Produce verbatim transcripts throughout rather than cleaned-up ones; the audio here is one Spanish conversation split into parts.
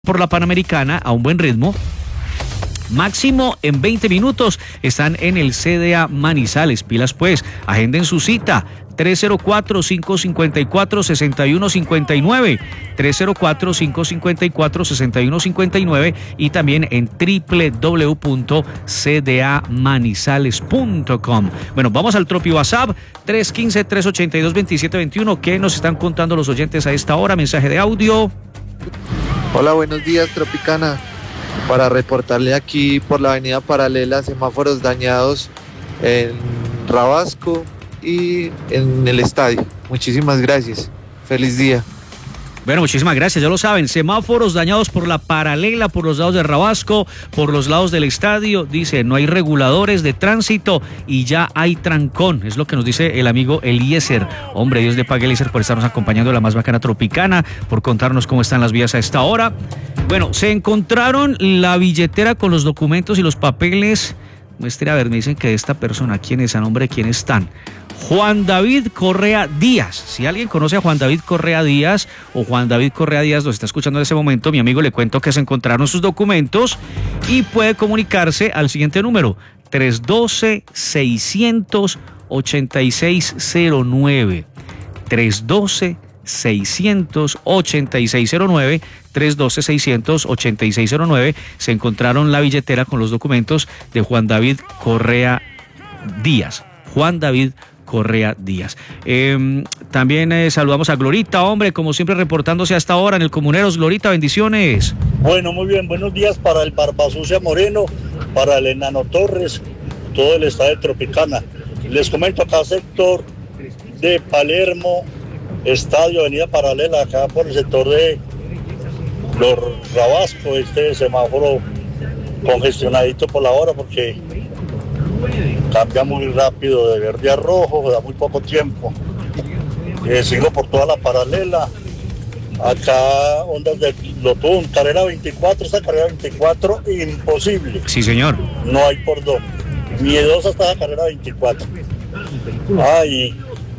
por la Panamericana a un buen ritmo. Máximo en veinte minutos están en el C D A Manizales. Pilas pues, agenden su cita. tres cero cuatro, cinco cinco cuatro, seis uno cinco nueve, tres cero cuatro, cinco cinco cuatro, seis uno cinco nueve y también en doble u doble u doble u punto c d a manizales punto com. Bueno, vamos al Tropi WhatsApp, tres uno cinco, tres ocho dos, dos siete dos uno. ¿Qué nos están contando los oyentes a esta hora? Mensaje de audio. Hola, buenos días, Tropicana. Para reportarle aquí por la avenida Paralela, semáforos dañados en Rabasco y en el estadio. Muchísimas gracias. Feliz día. Bueno, muchísimas gracias, ya lo saben, semáforos dañados por la Paralela, por los lados de Rabasco, por los lados del estadio. Dice, no hay reguladores de tránsito y ya hay trancón, es lo que nos dice el amigo Eliezer. Hombre, Dios le pague, Eliezer, por estarnos acompañando en la más bacana Tropicana, por contarnos cómo están las vías a esta hora. Bueno, se encontraron la billetera con los documentos y los papeles. Muestre, a ver, me dicen que esta persona, ¿quién es? ¿A nombre de quién están? Juan David Correa Díaz. Si alguien conoce a Juan David Correa Díaz o Juan David Correa Díaz lo está escuchando en ese momento, mi amigo, le cuento que se encontraron sus documentos y puede comunicarse al siguiente número, tres uno dos, seis cero cero, ocho seis cero nueve. tres uno dos, seis cero cero, ocho seis cero nueve, tres uno dos, seis cero cero, ocho seis cero nueve. Se encontraron la billetera con los documentos de Juan David Correa Díaz. Juan David Correa Díaz. Eh, también eh, saludamos a Glorita, hombre, como siempre reportándose hasta ahora en el Comuneros. Glorita, bendiciones. Bueno, muy bien, buenos días para el Barbasucia Moreno, para el Enano Torres, todo el estado de Tropicana. Les comento acá sector de Palermo, Estadio, Avenida Paralela, acá por el sector de los Rabasco, este semáforo congestionadito por la hora porque cambia muy rápido de verde a rojo, da muy poco tiempo. Eh, sigo por toda la Paralela, acá ondas de Lotún, carrera veinticuatro, esta carrera veinticuatro imposible. Sí, señor. No hay por dónde. Miedosa hasta la carrera veinticuatro. Ay,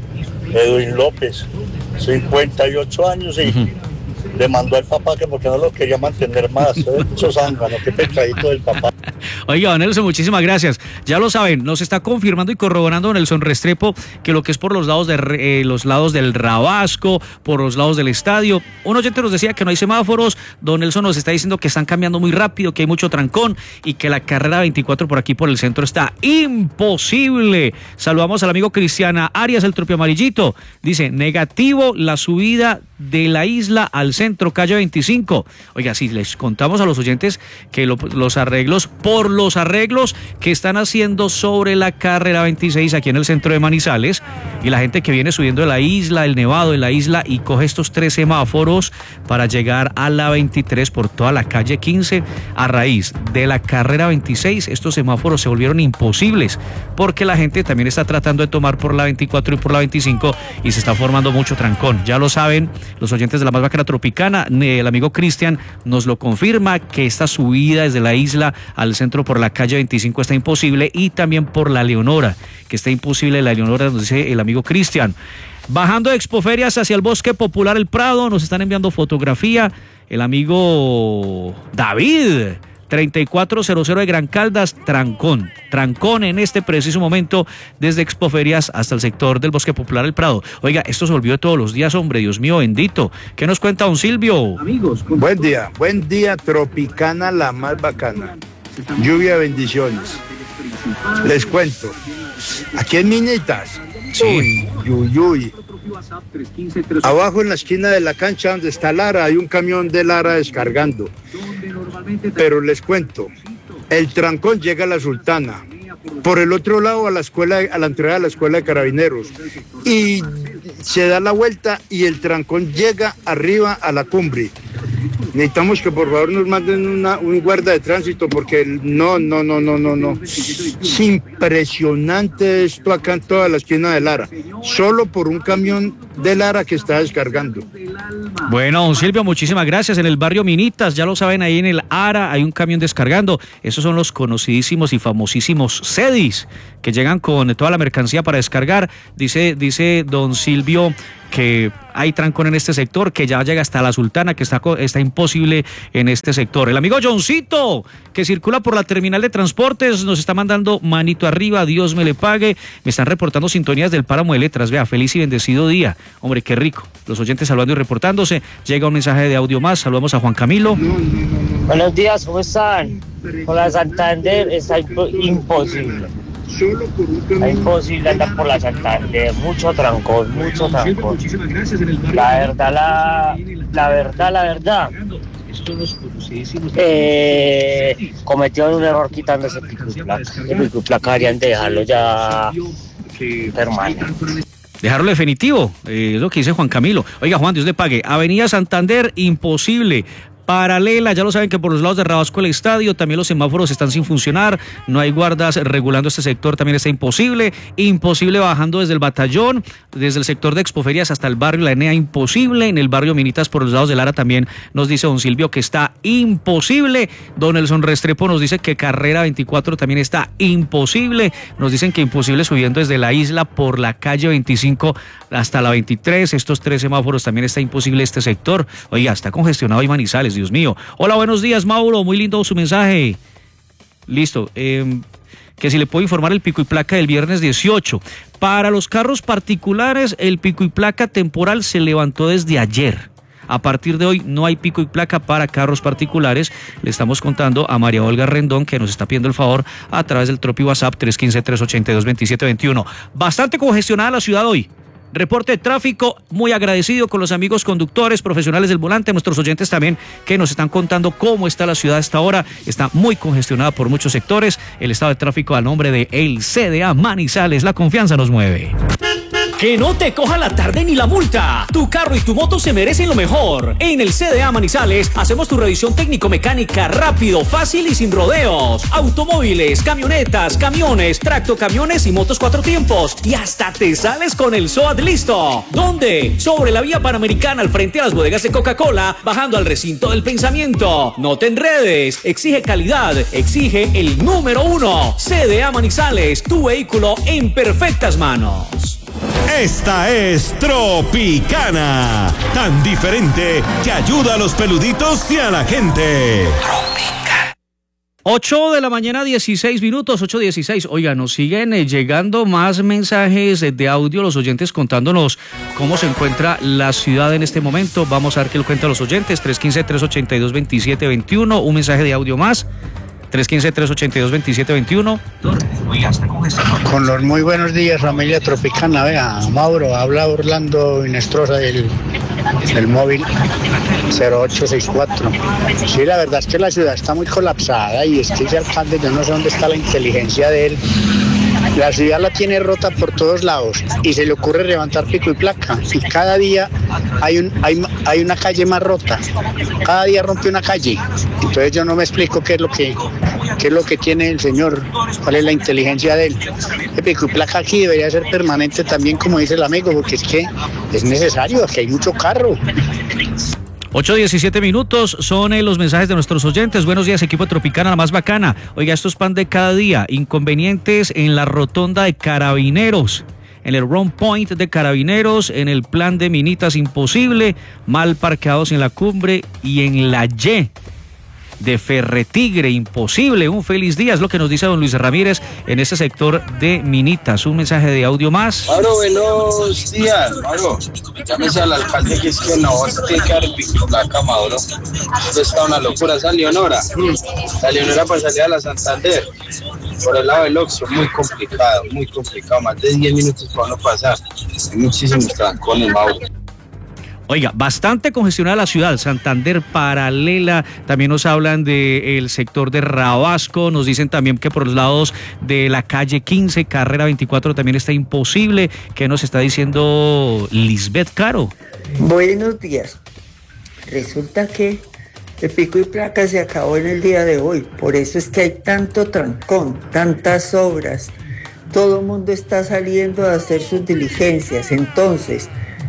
Edwin López, cincuenta y ocho años y uh-huh. le mandó al papá que porque no lo quería mantener más. Mucho zángano, qué pecadito del papá. Oiga, don Nelson, muchísimas gracias. Ya lo saben, nos está confirmando y corroborando Nelson Restrepo que lo que es por los lados de eh, los lados del Rabasco, por los lados del estadio. Un oyente nos decía que no hay semáforos. Don Nelson nos está diciendo que están cambiando muy rápido, que hay mucho trancón y que la carrera veinticuatro por aquí por el centro está imposible. Saludamos al amigo Cristiana Arias, el Tropio Amarillito. Dice, negativo la subida de la isla al centro, calle veinticinco. Oiga, si les contamos a los oyentes que lo, los arreglos, por los arreglos que están haciendo sobre la carrera veintiséis aquí en el centro de Manizales, y la gente que viene subiendo de la isla, el Nevado de la isla, y coge estos tres semáforos para llegar a la veintitrés por toda la calle quince, a raíz de la carrera veintiséis, estos semáforos se volvieron imposibles, porque la gente también está tratando de tomar por la veinticuatro y por la veinticinco, y se está formando mucho trancón. Ya lo saben los oyentes de la más bacana Tropicana, el amigo Cristian nos lo confirma, que esta subida desde la isla al centro por la calle veinticinco está imposible, y también por la Leonora, que está imposible la Leonora, nos dice el amigo Cristian. Bajando de Expoferias hacia el Bosque Popular El Prado, nos están enviando fotografía el amigo David, treinta y cuatro cero cero de Gran Caldas, trancón, trancón en este preciso momento desde Expoferias hasta el sector del Bosque Popular El Prado. Oiga, esto se volvió todos los días, hombre, Dios mío bendito. ¿Qué nos cuenta don Silvio? Amigos, buen día, buen día, Tropicana, la más bacana. Lluvia, bendiciones. Les cuento, aquí en Minitas, sí. uy, uy, uy. Abajo en la esquina de la cancha donde está Lara, hay un camión de Lara descargando. Pero les cuento, el trancón llega a la Sultana, por el otro lado a la escuela, a la entrada de la escuela de carabineros, y se da la vuelta y el trancón llega arriba a la cumbre. Necesitamos que por favor nos manden una, un guarda de tránsito porque no, no, no, no, no, no. Es impresionante esto acá en toda la esquina de Lara. Solo por un camión de Lara que está descargando. Bueno, don Silvio, muchísimas gracias. En el barrio Minitas, ya lo saben, ahí en el Ara hay un camión descargando. Esos son los conocidísimos y famosísimos Cedis, que llegan con toda la mercancía para descargar. Dice, dice don Silvio que hay trancón en este sector, que ya llega hasta la Sultana, que está, está imposible en este sector. El amigo Johncito, que circula por la terminal de transportes, nos está mandando manito arriba, Dios me le pague. Me están reportando sintonías del páramo de Letras. Vea, feliz y bendecido día. Hombre, qué rico. Los oyentes saludando y reportándose. Llega un mensaje de audio más. Saludamos a Juan Camilo. Buenos días, ¿cómo están? Con la Santander está imposible. Es imposible andar por la Santander, mucho trancón, mucho trancón. La verdad, la, la verdad, la verdad, eh, cometieron un error quitando ese pico y placa. El pico y placa harían de dejarlo ya permanente. Dejarlo definitivo, eh, es lo que dice Juan Camilo. Oiga, Juan, Dios le pague. Avenida Santander, imposible. Paralela, ya lo saben que por los lados de Rabasco el estadio, también los semáforos están sin funcionar, no hay guardas regulando este sector, también está imposible, imposible bajando desde el batallón, desde el sector de Expoferias hasta el barrio La Enea, imposible, en el barrio Minitas por los lados de Lara también nos dice don Silvio que está imposible, don Nelson Restrepo nos dice que Carrera veinticuatro también está imposible, nos dicen que imposible subiendo desde la isla por la calle veinticinco hasta la veintitrés, estos tres semáforos también está imposible este sector, oiga, está congestionado y Manizales, Dios mío. Hola, buenos días, Mauro, muy lindo su mensaje. Listo, eh, que si le puedo informar el pico y placa del viernes dieciocho. Para los carros particulares, el pico y placa temporal se levantó desde ayer. A partir de hoy no hay pico y placa para carros particulares. Le estamos contando a María Olga Rendón, que nos está pidiendo el favor a través del Tropi WhatsApp tres uno cinco, tres ocho dos, dos siete dos uno. Bastante congestionada la ciudad hoy. Reporte de tráfico, muy agradecido con los amigos conductores, profesionales del volante, nuestros oyentes también que nos están contando cómo está la ciudad a esta hora. Está muy congestionada por muchos sectores. El estado de tráfico a nombre de el C D A Manizales. La confianza nos mueve. Que no te coja la tarde ni la multa. Tu carro y tu moto se merecen lo mejor. En el C D A Manizales hacemos tu revisión técnico-mecánica rápido, fácil y sin rodeos. Automóviles, camionetas, camiones, tractocamiones y motos cuatro tiempos. Y hasta te sales con el S O A T listo. ¿Dónde? Sobre la vía Panamericana al frente a las bodegas de Coca-Cola, bajando al recinto del pensamiento. No te enredes. Exige calidad. Exige el número uno. C D A Manizales, tu vehículo en perfectas manos. Esta es Tropicana, tan diferente que ayuda a los peluditos y a la gente. Tropicana. ocho de la mañana, dieciséis minutos, ocho dieciséis. Oiga, nos siguen eh, llegando más mensajes de audio, los oyentes contándonos cómo se encuentra la ciudad en este momento. Vamos a ver qué lo cuentan los oyentes. tres uno cinco, tres ocho dos, dos siete dos uno, un mensaje de audio más. tres uno cinco, tres ocho dos, dos siete dos uno. Con los muy buenos días, familia Tropicana. Vea, Mauro, habla Orlando Inestrosa del, del móvil cero ocho seis cuatro. Sí, la verdad es que la ciudad está muy colapsada y es que ese alcalde, yo no sé dónde está la inteligencia de él. La ciudad la tiene rota por todos lados y se le ocurre levantar pico y placa y cada día hay, un, hay, hay una calle más rota, cada día rompe una calle. Entonces yo no me explico qué es lo que, qué es lo que tiene el señor, cuál es la inteligencia de él. El pico y placa aquí debería ser permanente también, como dice el amigo, porque es que es necesario, aquí hay mucho carro. ocho diecisiete minutos, son eh, los mensajes de nuestros oyentes. Buenos días, equipo Tropicana, la más bacana. Oiga, esto es pan de cada día. Inconvenientes en la rotonda de Carabineros, en el Round Point de Carabineros, en el plan de Minitas imposible, mal parqueados en la cumbre y en la Y de Ferretigre, imposible. Un feliz día, es lo que nos dice don Luis Ramírez en ese sector de Minitas. Un mensaje de audio más. Mauro, buenos días, Mauro. Llámese al alcalde que es que no vas a tener que dar el pico y placa, Mauro. Esto está una locura. Esa Leonora, la Leonora para salir a la Santander, por el lado del Oxxo, muy complicado, muy complicado. Más de diez minutos para no pasar. Hay muchísimos trancones, Mauro. Oiga, bastante congestionada la ciudad, Santander paralela, también nos hablan del sector de Rabasco, nos dicen también que por los lados de la calle quince, carrera veinticuatro también está imposible. ¿Qué nos está diciendo Lisbeth Caro? Buenos días, resulta que el pico y placa se acabó en el día de hoy, por eso es que hay tanto trancón, tantas obras, todo el mundo está saliendo a hacer sus diligencias, entonces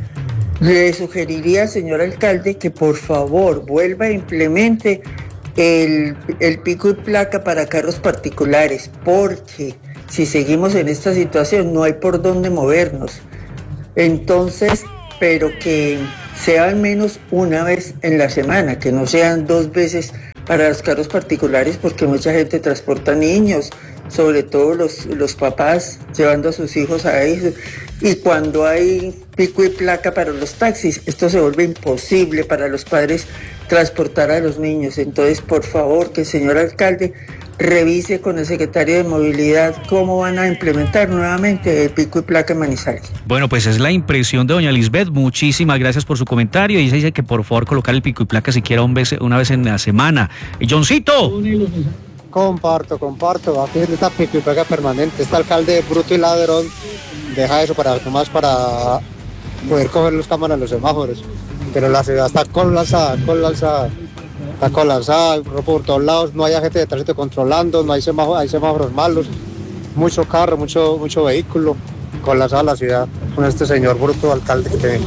le sugeriría al señor alcalde que por favor vuelva e implemente el, el pico y placa para carros particulares, porque si seguimos en esta situación no hay por dónde movernos. Entonces, pero que sea al menos una vez en la semana, que no sean dos veces para los carros particulares, porque mucha gente transporta niños, sobre todo los, los papás llevando a sus hijos a eso, y cuando hay pico y placa para los taxis, esto se vuelve imposible para los padres transportar a los niños. Entonces, por favor, que el señor alcalde revise con el secretario de Movilidad cómo van a implementar nuevamente el pico y placa en Manizales. Bueno, pues es la impresión de doña Lisbeth. Muchísimas gracias por su comentario. Y dice que por favor colocar el pico y placa siquiera un vez, una vez en la semana. Y Johncito. Comparto, comparto. Aquí está pico y placa permanente. Este alcalde bruto y ladrón deja eso para nomás para poder coger los cámaras en los semáforos. Pero la ciudad está colapsada, colapsada. Está colapsada por todos lados, no hay agente de tránsito controlando, no hay semáforos, hay semáforos malos, mucho carro, mucho, mucho vehículo, colapsada la ciudad con este señor bruto alcalde que tenemos.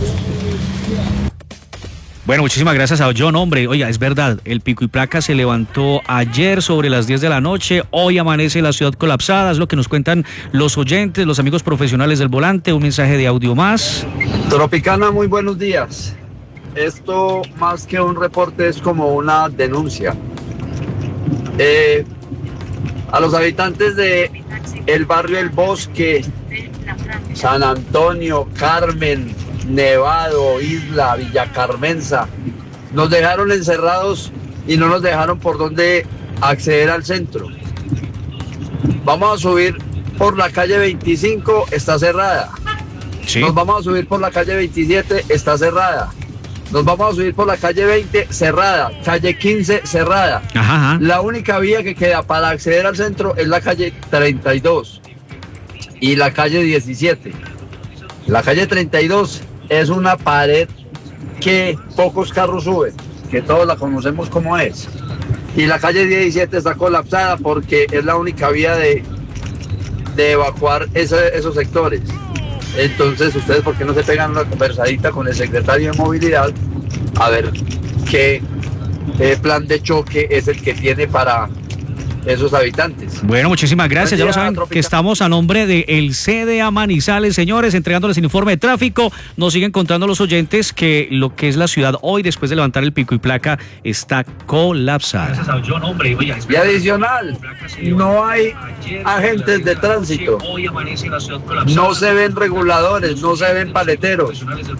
Bueno, muchísimas gracias a John, hombre. Oiga, es verdad, el pico y placa se levantó ayer sobre las diez de la noche, hoy amanece la ciudad colapsada, es lo que nos cuentan los oyentes, los amigos profesionales del volante. Un mensaje de audio más. Tropicana, muy buenos días. Esto más que un reporte es como una denuncia. Eh, a los habitantes de el barrio El Bosque, San Antonio, Carmen, Nevado, Isla, Villa Carmenza, nos dejaron encerrados y no nos dejaron por dónde acceder al centro. Vamos a subir por la calle veinticinco, está cerrada. Sí. Nos vamos a subir por la calle veintisiete, está cerrada. Nos vamos a subir por la calle veinte, cerrada. Calle quince, cerrada. Ajá, ajá. La única vía que queda para acceder al centro es la calle treinta y dos y la calle diecisiete. La calle treinta y dos es una pared que pocos carros suben, que todos la conocemos como es. Y la calle diecisiete está colapsada porque es la única vía de, de evacuar ese, esos sectores. Entonces, ustedes, ¿por qué no se pegan una conversadita con el secretario de Movilidad a ver qué eh, plan de choque es el que tiene para esos habitantes? Bueno, muchísimas gracias. Ya lo saben que estamos a nombre de el C D A Manizales, señores, entregándoles el informe de tráfico. Nos siguen contando los oyentes que lo que es la ciudad hoy, después de levantar el pico y placa, está colapsada. Y adicional, no hay agentes de tránsito, no se ven reguladores, no se ven paleteros,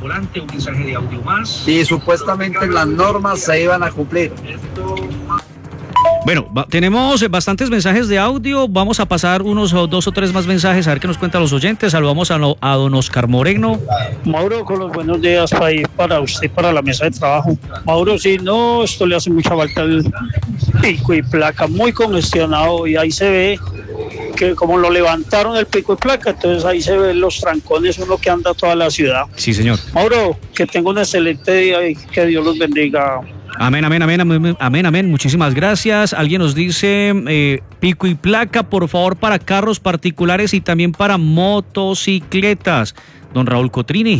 y supuestamente las normas se iban a cumplir. Bueno, va, tenemos bastantes mensajes de audio. Vamos a pasar unos o dos o tres más mensajes a ver qué nos cuentan los oyentes. Saludamos a, no, a don Oscar Moreno. Mauro, con los buenos días para, ir para usted, para la mesa de trabajo. Mauro, si no, esto le hace mucha falta el pico y placa, muy congestionado, y ahí se ve que como lo levantaron el pico y placa, entonces ahí se ven los trancones, uno que anda toda la ciudad. Sí, señor. Mauro, que tenga un excelente día y que Dios los bendiga. Amén, amén, amén, amén, amén, amén. Muchísimas gracias. Alguien nos dice eh, pico y placa, por favor, para carros particulares y también para motocicletas. Don Raúl Cotrini.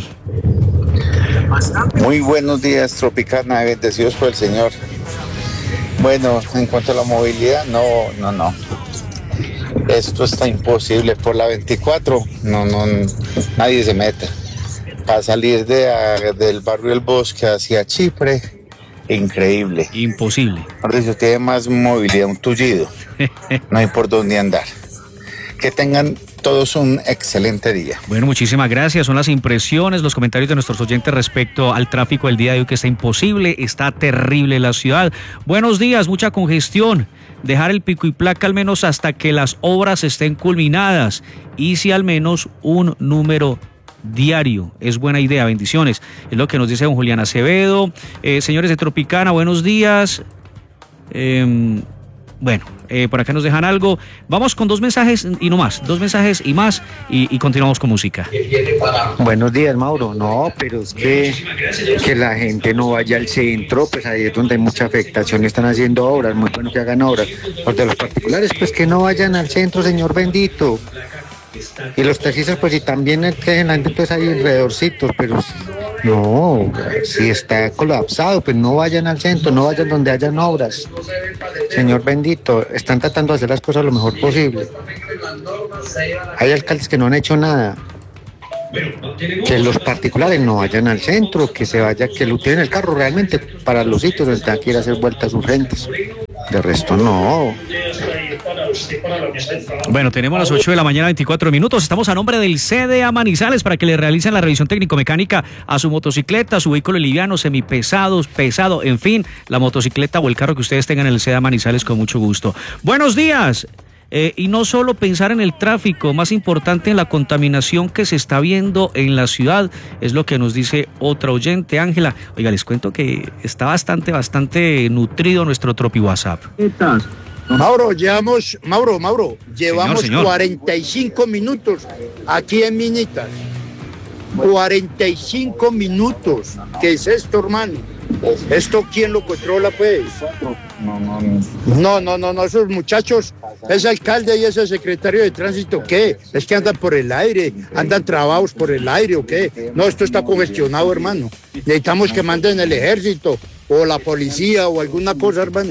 Muy buenos días, Tropicana, bendecidos por el Señor. Bueno, en cuanto a la movilidad, no, no, no. Esto está imposible. Por la veinticuatro, no, no, nadie se mete. Para salir de, a, del barrio El Bosque hacia Chipre, increíble. Imposible. Ahora si tiene más movilidad, un tullido. No hay por dónde andar. Que tengan todos un excelente día. Bueno, muchísimas gracias. Son las impresiones, los comentarios de nuestros oyentes respecto al tráfico del día de hoy, que está imposible, está terrible la ciudad. Buenos días, mucha congestión. Dejar el pico y placa al menos hasta que las obras estén culminadas, y si al menos un número diario. Es buena idea, bendiciones. Es lo que nos dice don Julián Acevedo. Eh, señores de Tropicana, buenos días. Eh, bueno, eh, por acá nos dejan algo. Vamos con dos mensajes y no más. Dos mensajes y más y, y continuamos con música. Buenos días, Mauro. No, pero es que, que la gente no vaya al centro, pues ahí es donde hay mucha afectación. Están haciendo obras, muy bueno que hagan obras. Los de los particulares, pues que no vayan al centro, Señor bendito. Y los taxistas, pues y también que la gente pues ahí alrededorcitos, pero No, si está colapsado, pues no vayan al centro, no vayan donde hayan obras. Señor bendito, están tratando de hacer las cosas lo mejor posible. Hay alcaldes que no han hecho nada. Que los particulares no vayan al centro, que se vaya, que lo utilicen el carro realmente para los sitios donde tengan que ir a hacer vueltas urgentes. De resto no. Bueno, tenemos las ocho de la mañana, veinticuatro minutos. Estamos a nombre del C D A Manizales para que le realicen la revisión técnico-mecánica a su motocicleta, a su vehículo liviano, semipesados, pesado, en fin, la motocicleta o el carro que ustedes tengan en el C D A Manizales con mucho gusto. Buenos días. Eh, y no solo pensar en el tráfico, más importante en la contaminación que se está viendo en la ciudad, es lo que nos dice otra oyente, Ángela. Oiga, les cuento que está bastante, bastante nutrido nuestro Tropi WhatsApp. Mauro, llevamos, Mauro, Mauro, llevamos señor, señor. cuarenta y cinco minutos aquí en Minitas. cuarenta y cinco minutos. ¿Qué es esto, hermano? ¿Esto quién lo controla, pues? No, no, no. No, no, no, no, esos muchachos, ese alcalde y ese secretario de tránsito, ¿qué? Es que andan por el aire, andan trabados por el aire, ¿o qué? No, esto está congestionado, hermano. Necesitamos que manden el ejército, o la policía, o alguna cosa, hermano.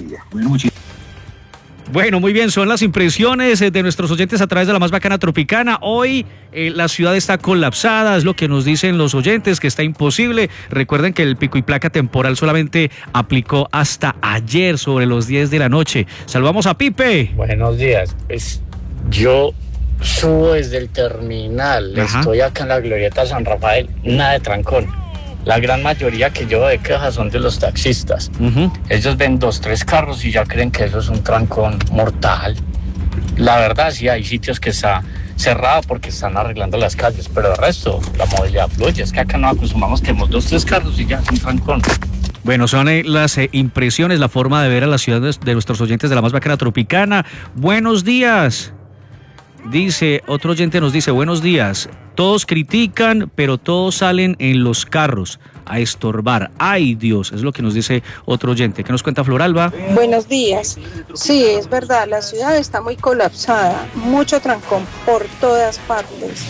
Bueno, muy bien, son las impresiones de nuestros oyentes a través de la más bacana Tropicana. Hoy eh, la ciudad está colapsada, es lo que nos dicen los oyentes, que está imposible. Recuerden que el pico y placa temporal solamente aplicó hasta ayer sobre los diez de la noche. Saludamos a Pipe. Buenos días, pues yo subo desde el terminal, Ajá. Estoy acá en la glorieta San Rafael, nada de trancón. La gran mayoría que llevo de quejas son de los taxistas. Uh-huh. Ellos ven dos, tres carros y ya creen que eso es un trancón mortal. La verdad, sí, hay sitios que está cerrado porque están arreglando las calles, pero el resto, la movilidad fluye. Es que acá no acostumbramos que hemos dos, tres carros y ya es un trancón. Bueno, son eh, las eh, impresiones, la forma de ver a la ciudad de, de nuestros oyentes de la más bacana Tropicana. Buenos días. Dice, otro oyente nos dice, buenos días. Todos critican, pero todos salen en los carros a estorbar. ¡Ay, Dios! Es lo que nos dice otro oyente. ¿Qué nos cuenta Floralba? Buenos días. Sí, es verdad, la ciudad está muy colapsada, mucho trancón por todas partes.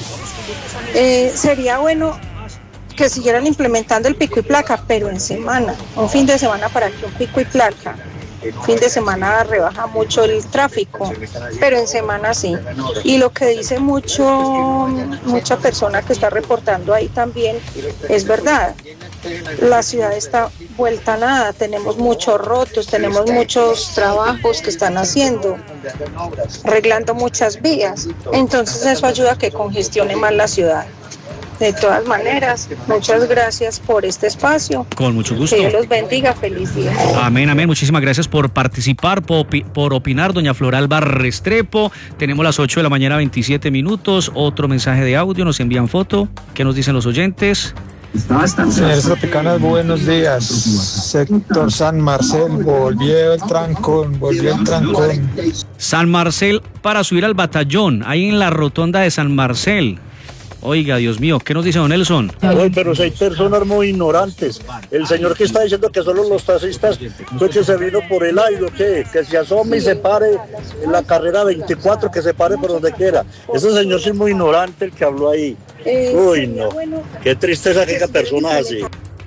Eh, sería bueno que siguieran implementando el pico y placa, pero en semana, un fin de semana para que un pico y placa. Fin de semana rebaja mucho el tráfico, pero en semana sí. Y lo que dice mucho, mucha persona que está reportando ahí también, es verdad. La ciudad está vuelta a nada, tenemos muchos rotos, tenemos muchos trabajos que están haciendo, arreglando muchas vías. Entonces eso ayuda a que congestione más la ciudad. De todas maneras, muchas gracias por este espacio. Con mucho gusto. Que Dios los bendiga, feliz día. Amén, amén. Muchísimas gracias por participar, por, por opinar, doña Floralba Restrepo. Tenemos las ocho de la mañana, veintisiete minutos. Otro mensaje de audio, nos envían foto. ¿Qué nos dicen los oyentes? Señores Tropicanas, buenos días. Sector San Marcel, volvió el trancón, volvió el trancón. San Marcel para subir al batallón, ahí en la rotonda de San Marcel. Oiga, Dios mío, ¿qué nos dice don Nelson? Uy, pero si hay personas muy ignorantes. El señor que está diciendo que solo los taxistas fue que se vino por el aire, ¿qué? Que se asome y se pare en la carrera veinticuatro, que se pare por donde quiera. Ese señor sí es muy ignorante el que habló ahí. Uy, no. Qué tristeza que haya personas así.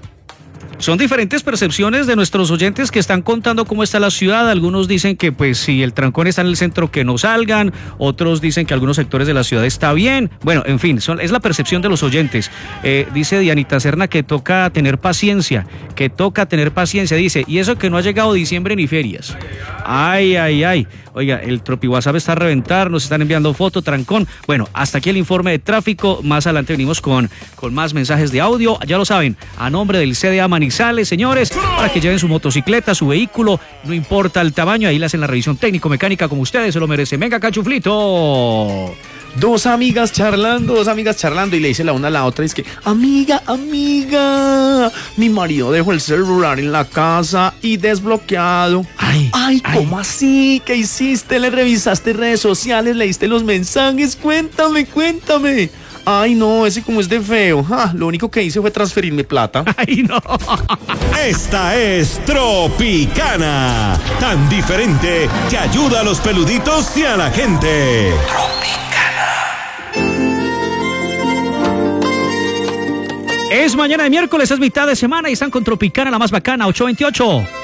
Son diferentes percepciones de nuestros oyentes que están contando cómo está la ciudad. Algunos dicen que pues si el trancón está en el centro que no salgan, otros dicen que algunos sectores de la ciudad está bien. Bueno, en fin, son, es la percepción de los oyentes. Eh, dice Dianita Serna que toca tener paciencia, que toca tener paciencia, dice, y eso que no ha llegado diciembre ni ferias. Ay, ay, ay. Oiga, el Tropi WhatsApp está a reventar, nos están enviando foto, trancón. Bueno, hasta aquí el informe de tráfico. Más adelante venimos con, con más mensajes de audio. Ya lo saben, a nombre del C D A Manizales, señores, para que lleven su motocicleta, su vehículo, no importa el tamaño, ahí le hacen la revisión técnico-mecánica como ustedes se lo merecen. Venga, cachuflito. Dos amigas charlando, dos amigas charlando y le dice la una a la otra, es que, amiga, amiga, mi marido dejó el celular en la casa y desbloqueado. Ay, ay, ¿cómo ay. así? ¿Qué hiciste? ¿Le revisaste redes sociales? ¿Leíste los mensajes? Cuéntame, cuéntame. Ay, no, ese como es de feo. Ah, lo único que hice fue transferirme plata. Ay, no. Esta es Tropicana. Tan diferente que ayuda a los peluditos y a la gente. Tropicana. Es mañana de miércoles, es mitad de semana y están con Tropicana, la más bacana, ocho veintiocho.